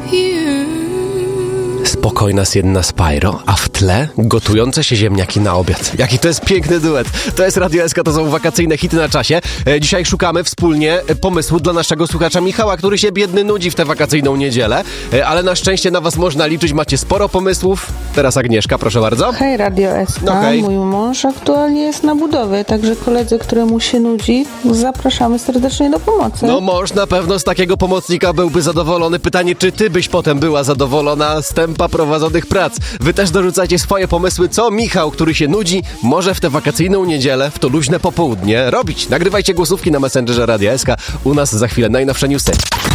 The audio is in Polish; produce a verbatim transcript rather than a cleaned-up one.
Spokojna Sienna Spyro, a w tle gotujące się ziemniaki na obiad. Jaki to jest piękny duet. To jest Radio S K, to są wakacyjne hity na czasie. E, dzisiaj szukamy wspólnie pomysłu dla naszego słuchacza Michała, który się biedny nudzi w tę wakacyjną niedzielę, e, ale na szczęście na was można liczyć, macie sporo pomysłów. Teraz Agnieszka, proszę bardzo. Hej, Radio S K. No hej. Mój mąż aktualnie jest na budowie, także koledzy, któremu się nudzi, zapraszamy serdecznie do pomocy. No mąż na pewno z takiego pomocnika byłby zadowolony. Pytanie, czy ty byś potem była zadowolona z tempa prowadzonych prac? Wy też dorzucajcie swoje pomysły, co Michał, który się nudzi, może w tę wakacyjną niedzielę, w to luźne popołudnie robić. Nagrywajcie głosówki na Messengerze Radia S K. U nas za chwilę najnowsze newsy.